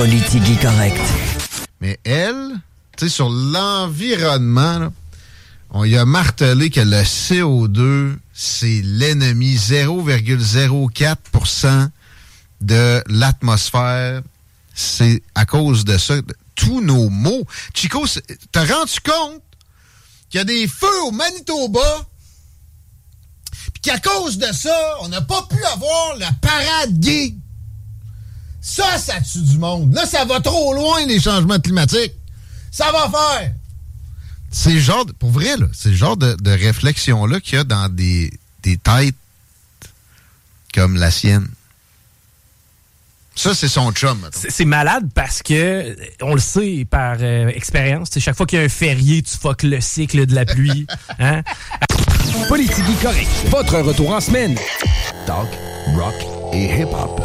Politique correcte. Mais elle, tu sais, sur l'environnement, là, on y a martelé que le CO2, c'est l'ennemi. 0,04% de l'atmosphère. C'est à cause de ça. Tous nos maux. Chico, t'as rendu compte qu'il y a des feux au Manitoba, puis qu'à cause de ça, on n'a pas pu avoir la parade gay. Ça tue du monde. Là, ça va trop loin, les changements climatiques. Ça va faire. C'est le genre, pour vrai, là, c'est le genre de réflexion-là qu'il y a dans des têtes comme la sienne. Ça, c'est son chum. C'est malade parce que, on le sait par expérience, chaque fois qu'il y a un férié, tu fuck le cycle de la pluie. Hein? Politique correcte. Votre retour en semaine. Talk, rock et hip-hop.